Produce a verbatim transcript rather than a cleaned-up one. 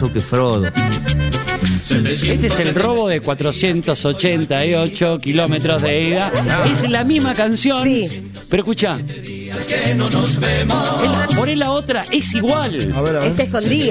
que Frodo. Este es el robo de cuatrocientos ochenta y ocho kilómetros de ida. Es la misma canción, Sí. pero escucha. Poné la otra, es igual. A ver, a ver. Este escondido.